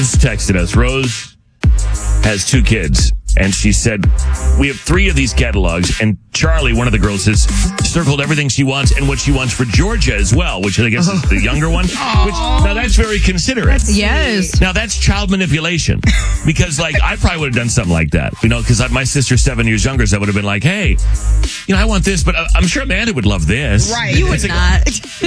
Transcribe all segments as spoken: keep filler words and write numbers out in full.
Texted us. Rose has two kids, and she said, we have three of these catalogs, and Charlie, one of the girls, has circled everything she wants and what she wants for Georgia as well, which I guess is the younger one. Which, now, that's very considerate. Yes. Now, that's child manipulation. Because, like, I probably would have done something like that. You know, because my sister's seven years younger, so I would have been like, hey, you know, I want this, but I'm sure Amanda would love this. Right. You would like, not.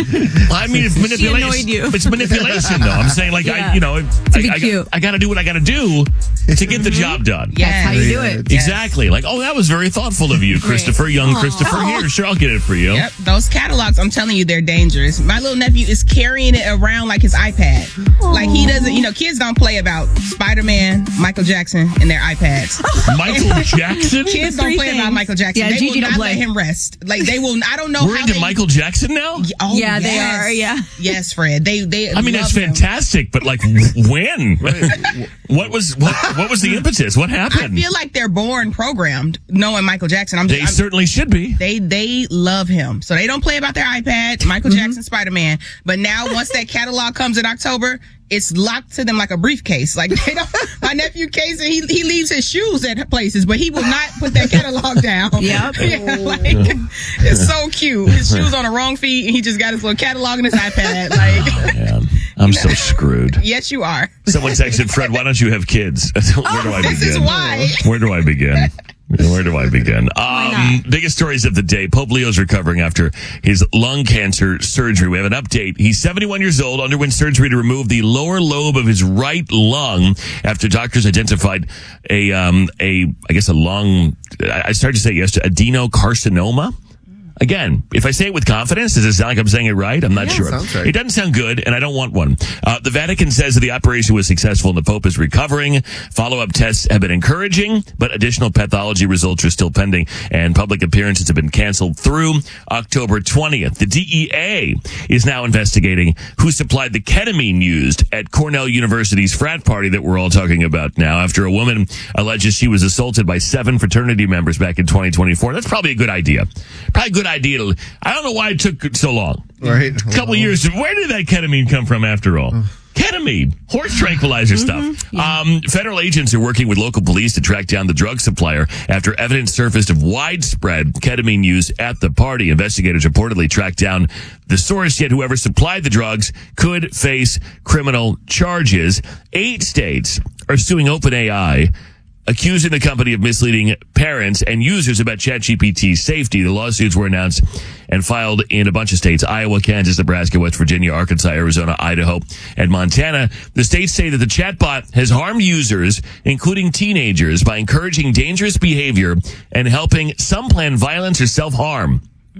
I mean, it's manipulation. She annoyed you. It's manipulation, though. I'm saying, like, Yeah. I, you know, To I, be I, cute. I, I got to do what I got to do to get the job done. That's how you do it. Exactly. Like, oh, that was very thoughtful of you, Christopher. Young Aww. Christopher. Here, sure, I'll get it for you. Yep, those catalogs, I'm telling you, they're dangerous. My little nephew is carrying it around like his iPad. Aww. Like he doesn't, you know, kids don't play about Spider-Man, Michael Jackson, and their iPads. Michael Jackson? Kids don't play things. about Michael Jackson. Yeah, they Gigi will don't not play. let him rest. Like they will. I don't know We're how into they, Michael Jackson now? Oh, Yeah, they yes. are, yeah. Yes, Fred. They, they. I mean, love that's him. fantastic, but like, when? what was what, what was the impetus? What I happened? feel like they're born programmed knowing Michael Jackson. I'm, They I'm, certainly should be. They they love him, so they don't play about their iPad. Michael Mm-hmm. Jackson, Spider Man. But now, once that catalog comes in October, it's locked to them like a briefcase. Like they don't. My nephew Casey, he he leaves his shoes at places, but he will not put that catalog down. Yep. Yeah, like, it's so cute. His shoes on the wrong feet, and he just got his little catalog and his iPad. Like, Man, I'm so screwed. yes, you are. Someone texted, Fred, why don't you have kids? Where do I This begin? is why. Where do I begin? Where do I begin? Um, biggest stories of the day. Pope Leo's recovering after his lung cancer surgery. We have an update. He's seventy-one years old, underwent surgery to remove the lower lobe of his right lung after doctors identified a, um, a, I guess a lung, I started to say yesterday, adenocarcinoma. Again, if I say it with confidence, does it sound like I'm saying it right? I'm not Yeah, sure. sounds right. It doesn't sound good, and I don't want one. Uh, the Vatican says that the operation was successful and the Pope is recovering. Follow-up tests have been encouraging, but additional pathology results are still pending, and public appearances have been canceled through October twentieth. The D E A is now investigating who supplied the ketamine used at Cornell University's frat party that we're all talking about now, after a woman alleges she was assaulted by seven fraternity members back in twenty twenty-four. That's probably a good idea. Probably a good idea. To, I don't know why it took so long. Right. A couple of years. Where did that ketamine come from after all? Ketamine, horse tranquilizer stuff. Yeah. Um, federal agents are working with local police to track down the drug supplier after evidence surfaced of widespread ketamine use at the party. Investigators reportedly tracked down the source, yet whoever supplied the drugs could face criminal charges. Eight states are suing OpenAI, accusing the company of misleading parents and users about ChatGPT's safety. The lawsuits were announced and filed in a bunch of states: Iowa, Kansas, Nebraska, West Virginia, Arkansas, Arizona, Idaho, and Montana. The states say that the chatbot has harmed users, including teenagers, by encouraging dangerous behavior and helping some plan violence or self-harm.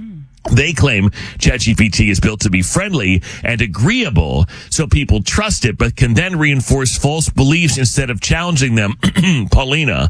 They claim ChatGPT is built to be friendly and agreeable, so people trust it, but can then reinforce false beliefs instead of challenging them. Paulina.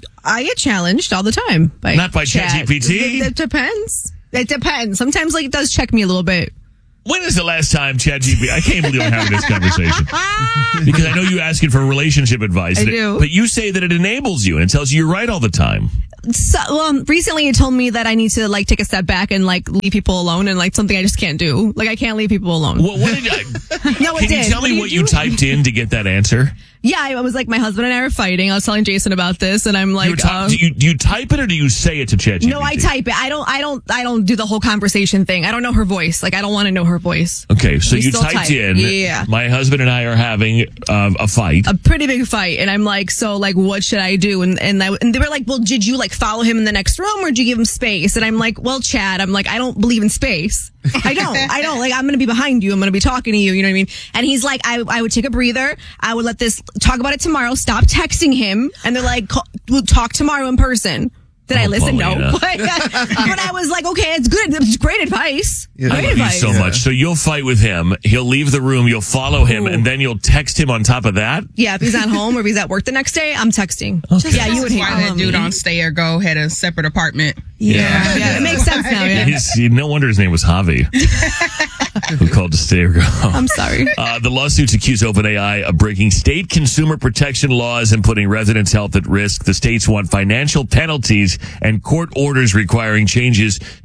I get challenged all the time. By Not by chat. ChatGPT? It, it depends. It depends. Sometimes, like, it does check me a little bit. When is the last time ChatGPT? I can't believe I'm having this conversation. Because I know you asking for relationship advice. I and it- do. But you say that it enables you and it tells you you're right all the time. So, well, recently it told me that I need to, like, take a step back and, like, leave people alone, and, like, something I just can't do. Like, I can't leave people alone. What, what did I, No, it can you did. tell me do what you do? typed in to get that answer? Yeah, I was like, my husband and I were fighting. I was telling Jason about this, and I'm You were like, ta- um, do, you, do you type it or do you say it to ChatGPT? no, I type it. I don't, I don't, I don't do the whole conversation thing. I don't know her voice. Like, I don't want to know her voice. Okay, so We you still typed type. in, Yeah. my husband and I are having uh, a fight. A pretty big fight, and I'm like, so, like, what should I do? And and, I, and they were like, well, did you, like, follow him in the next room, or did you give him space? And I'm like, well, Chad, I'm like, I don't believe in space. I don't. I don't. Like, I'm going to be behind you. I'm going to be talking to you. You know what I mean? And he's like, I, I would take a breather. I would let this, talk about it tomorrow. Stop texting him. And they're like, call, we'll talk tomorrow in person. Did I Oh, listen? Paulina. No. But, but I was like, okay, it's good. It's great advice. Yeah. I Great love you advice. so much. So you'll fight with him. He'll leave the room. You'll follow him, Ooh. and then you'll text him on top of that. Yeah, if he's at home or if he's at work the next day, I'm texting. Yeah, you would hate Why that me. dude on Stay or Go had a separate apartment. Yeah, yeah, it makes sense now. Yeah. He's, no wonder his name was Javi, who called to stay or go. I'm sorry. Uh, the lawsuits accuse OpenAI of breaking state consumer protection laws and putting residents' health at risk. The states want financial penalties and court orders requiring changes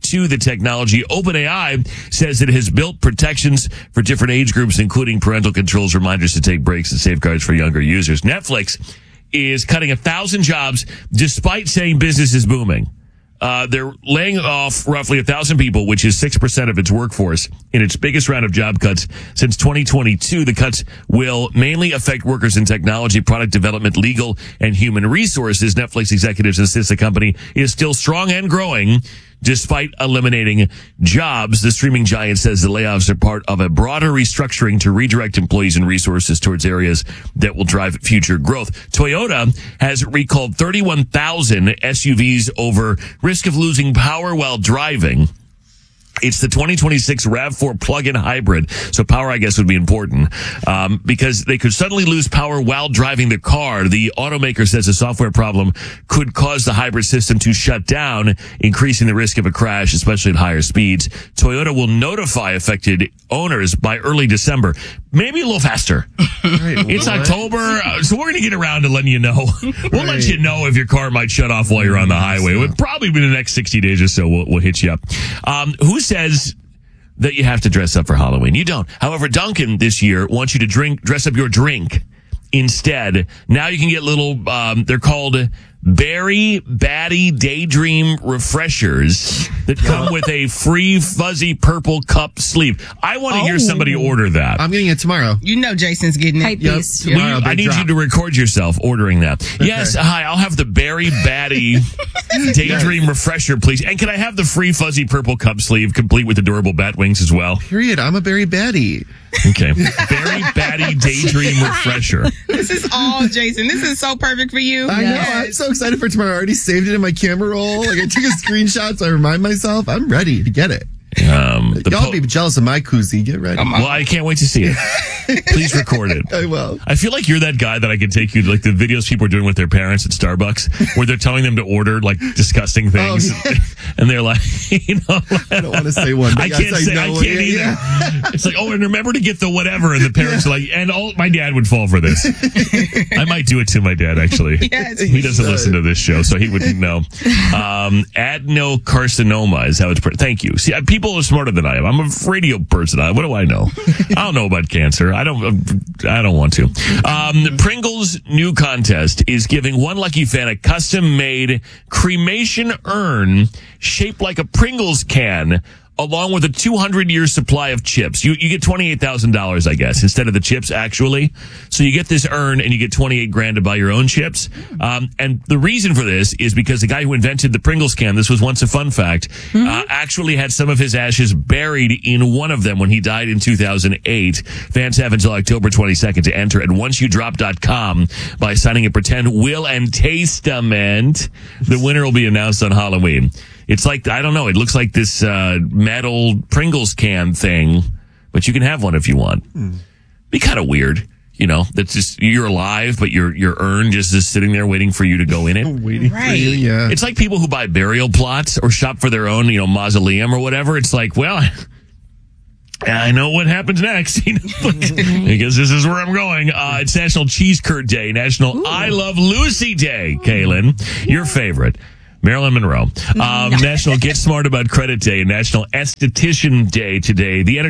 to the technology. OpenAI says it has built protections for different age groups, including parental controls, reminders to take breaks, and safeguards for younger users. Netflix is cutting a thousand jobs despite saying business is booming. Uh, they're laying off roughly a thousand people, which is six percent of its workforce in its biggest round of job cuts since twenty twenty-two. The cuts will mainly affect workers in technology, product development, legal, and human resources. Netflix executives insist the company is still strong and growing despite eliminating jobs. The streaming giant says the layoffs are part of a broader restructuring to redirect employees and resources towards areas that will drive future growth. Toyota has recalled thirty-one thousand S U Vs over risk of losing power while driving. It's the twenty twenty-six RAV four plug-in hybrid. So power, I guess, would be important um, because they could suddenly lose power while driving the car. The automaker says a software problem could cause the hybrid system to shut down, increasing the risk of a crash, especially at higher speeds. Toyota will notify affected owners by early December, maybe a little faster. Right, It's what? October, uh, so we're going to get around to letting you know. We'll Right. let you know if your car might shut off while you're on the highway. It would probably be the next sixty days or so. We'll, we'll hit you up. Um, who says that you have to dress up for Halloween? You don't. However, Dunkin' this year wants you to drink, dress up your drink instead. Now you can get little, um, they're called Berry Batty Daydream Refreshers that come with a free fuzzy purple cup sleeve. I want to hear somebody order that. I'm getting it tomorrow. You know Jason's getting it. Hype Yep. beast. Will Tomorrow, you- I big need drop. you to record yourself ordering that. Yes, hi, I'll have the Berry Batty Daydream Refresher, please. And can I have the free fuzzy purple cup sleeve complete with adorable bat wings as well? Period. I'm a berry baddie. Okay. Berry Batty Daydream Refresher. This is all Jason. This is so perfect for you. I know. I'm so excited for tomorrow. I already saved it in my camera roll. Like I took a screenshot so I remind myself I'm ready to get it. Um, the Y'all po- be jealous of my koozie. Get ready. well, I can't wait to see it. Please record it. I will. I feel like you're that guy that I can take you to, like the videos people are doing with their parents at Starbucks, where they're telling them to order like disgusting things, Oh, and they're like, you know, I don't want to say one. but I yes, can't say I know can't it. either. Yeah. It's like, oh, and remember to get the whatever, and the parents are like, and oh, my dad would fall for this. I might do it to my dad actually. Yes, He doesn't should. listen to this show, so he wouldn't know. Um, adenocarcinoma is how it's. Pre- Thank you. See, people are smarter than I am. I'm a radio person. I, what do I know? I don't know about cancer. I don't. I don't want to. Um, Pringles' new contest is giving one lucky fan a custom-made cremation urn shaped like a Pringles can, along with a two hundred year supply of chips. You you get twenty-eight thousand dollars, I guess, instead of the chips, actually. So you get this urn and you get twenty-eight grand to buy your own chips. Um, and the reason for this is because the guy who invented the Pringles can, this was once a fun fact, uh, actually had some of his ashes buried in one of them when he died in two thousand eight. Fans have until October twenty-second to enter at once you drop dot com by signing a pretend will and tastament. The winner will be announced on Halloween. It's like, I don't know, it looks like this uh, metal Pringles can thing, but you can have one if you want. Be kind of weird, you know, that's just, you're alive, but your your urn just is sitting there waiting for you to go in it. Waiting for Right. you. Yeah. It's like people who buy burial plots or shop for their own, you know, mausoleum or whatever. It's like, well, I know what happens next. You know, because this is where I'm going. Uh, it's National Cheese Curd Day, National I Love Lucy Day, Kaylin, your favorite. Marilyn Monroe. Um, National Get Smart About Credit Day and National Esthetician Day today. The